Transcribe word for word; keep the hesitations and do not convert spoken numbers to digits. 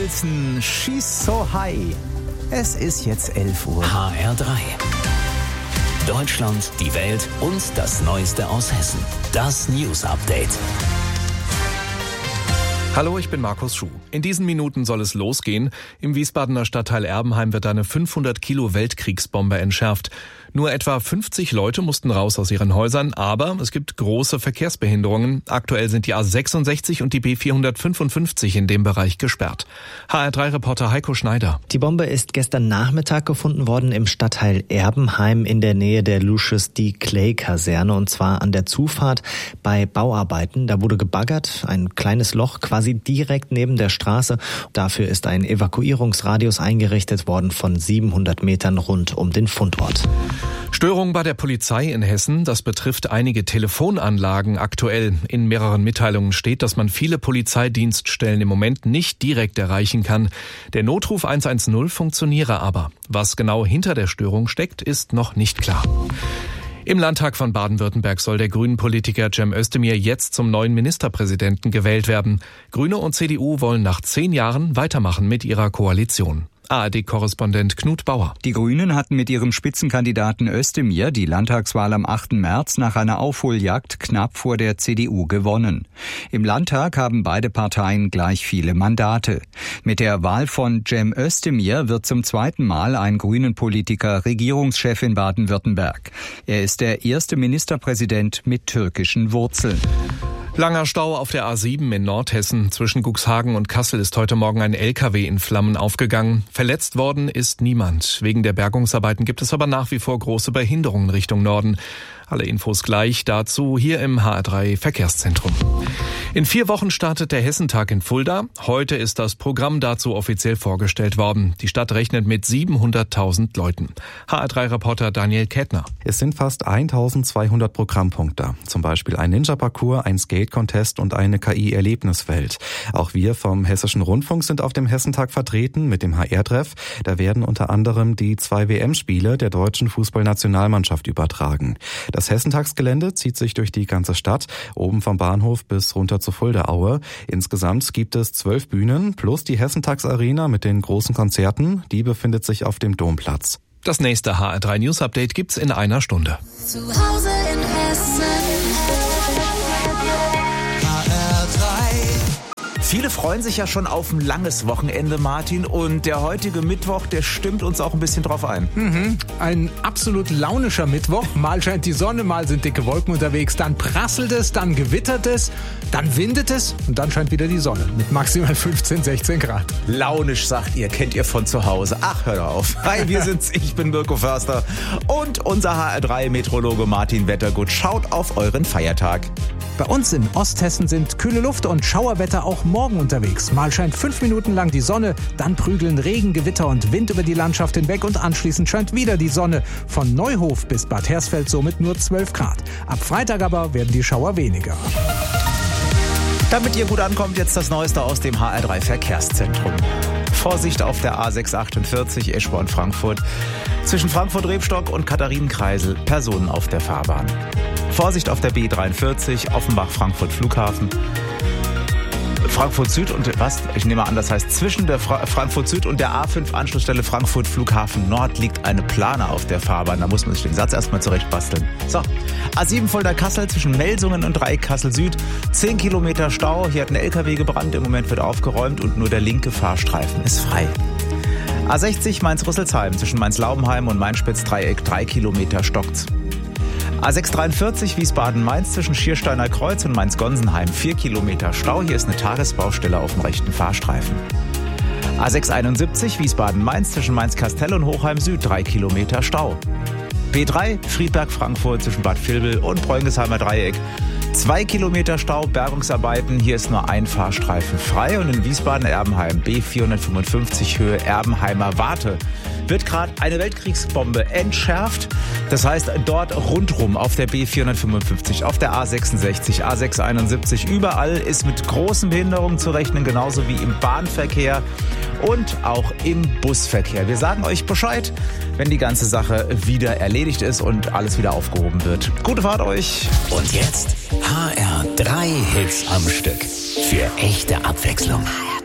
Wilson, She's So High. Es ist jetzt elf Uhr. H R drei. Deutschland, die Welt und das Neueste aus Hessen. Das News Update. Hallo, ich bin Markus Schuh. In diesen Minuten soll es losgehen. Im Wiesbadener Stadtteil Erbenheim wird eine fünfhundert Kilo Weltkriegsbombe entschärft. Nur etwa fünfzig Leute mussten raus aus ihren Häusern, aber es gibt große Verkehrsbehinderungen. Aktuell sind die A sechsundsechzig und die B vierhundertfünfundfünfzig in dem Bereich gesperrt. H R drei Reporter Heiko Schneider. Die Bombe ist gestern Nachmittag gefunden worden im Stadtteil Erbenheim in der Nähe der Lucius D. Clay Kaserne, und zwar an der Zufahrt bei Bauarbeiten. Da wurde gebaggert, ein kleines Loch quasi direkt neben der Straße. Dafür ist ein Evakuierungsradius eingerichtet worden von siebenhundert Metern rund um den Fundort. Störung bei der Polizei in Hessen, das betrifft einige Telefonanlagen aktuell. In mehreren Mitteilungen steht, dass man viele Polizeidienststellen im Moment nicht direkt erreichen kann. Der Notruf eins eins null funktioniere aber. Was genau hinter der Störung steckt, ist noch nicht klar. Im Landtag von Baden-Württemberg soll der Grünen-Politiker Cem Özdemir jetzt zum neuen Ministerpräsidenten gewählt werden. Grüne und C D U wollen nach zehn Jahren weitermachen mit ihrer Koalition. A R D-Korrespondent Knut Bauer. Die Grünen hatten mit ihrem Spitzenkandidaten Özdemir die Landtagswahl am achten März nach einer Aufholjagd knapp vor der C D U gewonnen. Im Landtag haben beide Parteien gleich viele Mandate. Mit der Wahl von Cem Özdemir wird zum zweiten Mal ein Grünen-Politiker Regierungschef in Baden-Württemberg. Er ist der erste Ministerpräsident mit türkischen Wurzeln. Langer Stau auf der A sieben in Nordhessen. Zwischen Cuxhagen und Kassel ist heute Morgen ein L K W in Flammen aufgegangen. Verletzt worden ist niemand. Wegen der Bergungsarbeiten gibt es aber nach wie vor große Behinderungen Richtung Norden. Alle Infos gleich dazu hier im H R drei Verkehrszentrum. In vier Wochen startet der Hessentag in Fulda. Heute ist das Programm dazu offiziell vorgestellt worden. Die Stadt rechnet mit siebenhunderttausend Leuten. H R drei Reporter Daniel Kettner. Es sind fast eintausendzweihundert Programmpunkte. Zum Beispiel ein Ninja-Parcours, ein Skate-Contest und eine K I-Erlebniswelt. Auch wir vom Hessischen Rundfunk sind auf dem Hessentag vertreten mit dem H R-Treff. Da werden unter anderem die zwei W M-Spiele der deutschen Fußballnationalmannschaft übertragen. Das Hessentagsgelände zieht sich durch die ganze Stadt, oben vom Bahnhof bis runter zur Fuldaaue. Insgesamt gibt es zwölf Bühnen plus die Hessentagsarena mit den großen Konzerten. Die befindet sich auf dem Domplatz. Das nächste H R drei News Update gibt's in einer Stunde. Zu Hause in Hessen. H R drei. Viele freuen sich ja schon auf ein langes Wochenende, Martin. Und der heutige Mittwoch, der stimmt uns auch ein bisschen drauf ein. Mhm. Ein absolut launischer Mittwoch. Mal scheint die Sonne, mal sind dicke Wolken unterwegs. Dann prasselt es, dann gewittert es, dann windet es und dann scheint wieder die Sonne mit maximal fünfzehn, sechzehn Grad. Launisch, sagt ihr, kennt ihr von zu Hause. Ach, hör doch auf. Hi, wir sind's. Ich bin Mirko Förster. Und unser H R drei Meteorologe Martin Wettergut schaut auf euren Feiertag. Bei uns in Osthessen sind kühle Luft und Schauerwetter auch morgen unterwegs. Mal scheint fünf Minuten lang die Sonne, dann prügeln Regen, Gewitter und Wind über die Landschaft hinweg und anschließend scheint wieder die Sonne. Von Neuhof bis Bad Hersfeld somit nur zwölf Grad. Ab Freitag aber werden die Schauer weniger. Damit ihr gut ankommt, jetzt das Neueste aus dem H R drei Verkehrszentrum. Vorsicht auf der A sechs achtundvierzig Eschborn-Frankfurt. Zwischen Frankfurt-Rebstock und Katharinenkreisel Personen auf der Fahrbahn. Vorsicht auf der B dreiundvierzig Offenbach-Frankfurt-Flughafen. Frankfurt Süd und was? Ich nehme an, das heißt zwischen der Fra- Frankfurt Süd und der A fünf Anschlussstelle Frankfurt Flughafen Nord liegt eine Plane auf der Fahrbahn. Da muss man sich den Satz erstmal zurechtbasteln. So, A sieben Fulda-Kassel zwischen Melsungen und Dreieck Kassel Süd. zehn Kilometer Stau. Hier hat ein L K W gebrannt. Im Moment wird aufgeräumt und nur der linke Fahrstreifen ist frei. A sechzig Mainz-Rüsselsheim zwischen Mainz-Laubenheim und Mainz-Spitz-Dreieck. drei Kilometer stockt's. A sechs dreiundvierzig Wiesbaden-Mainz zwischen Schiersteiner Kreuz und Mainz-Gonsenheim. vier Kilometer Stau. Hier ist eine Tagesbaustelle auf dem rechten Fahrstreifen. A sechs einundsiebzig Wiesbaden-Mainz zwischen Mainz-Kastell und Hochheim Süd. drei Kilometer Stau. B drei Friedberg-Frankfurt zwischen Bad Vilbel und Bräunisheimer Dreieck. zwei Kilometer Stau, Bergungsarbeiten. Hier ist nur ein Fahrstreifen frei. Und in Wiesbaden-Erbenheim B vierhundertfünfundfünfzig Höhe Erbenheimer Warte wird gerade eine Weltkriegsbombe entschärft. Das heißt, dort rundrum auf der B vierhundertfünfundfünfzig, auf der A sechsundsechzig, A sechs einundsiebzig, überall ist mit großen Behinderungen zu rechnen, genauso wie im Bahnverkehr und auch im Busverkehr. Wir sagen euch Bescheid, wenn die ganze Sache wieder erledigt ist und alles wieder aufgehoben wird. Gute Fahrt euch. Und jetzt H R drei Hits am Stück. Für echte Abwechslung.